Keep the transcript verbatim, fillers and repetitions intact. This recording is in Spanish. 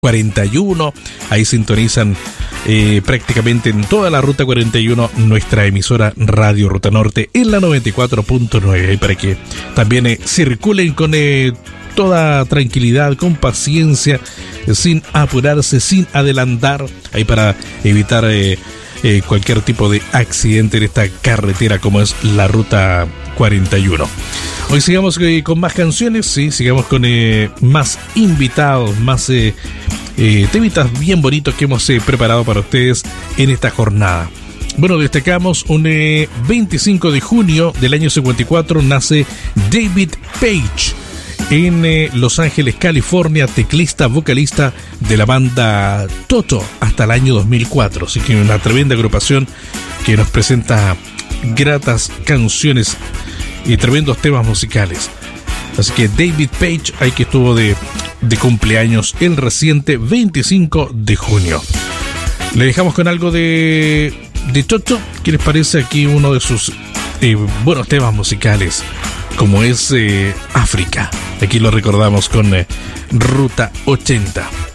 cuarenta y uno. Ahí sintonizan eh, prácticamente en toda la Ruta cuarenta y uno nuestra emisora Radio Ruta Norte en la noventa y cuatro punto nueve, para que también eh, circulen con eh, toda tranquilidad, con paciencia, eh, sin apurarse, sin adelantar, ahí para evitar eh, eh, cualquier tipo de accidente en esta carretera como es la Ruta cuarenta y uno. Hoy sigamos eh, con más canciones, sí, sigamos con eh, más invitados, más eh, eh, temitas bien bonitos que hemos eh, preparado para ustedes en esta jornada. Bueno, destacamos un eh, veinticinco de junio del año cincuenta y cuatro nace David Paich en eh, Los Ángeles, California, teclista, vocalista de la banda Toto hasta el año dos mil cuatro. Así que una tremenda agrupación que nos presenta gratas canciones y tremendos temas musicales. Así que David Paich, ahí que estuvo de, de cumpleaños el reciente veinticinco de junio. Le dejamos con algo de, de Toto. ¿Qué les parece aquí uno de sus eh, buenos temas musicales, como es eh, África? Aquí lo recordamos con eh, Ruta ochenta.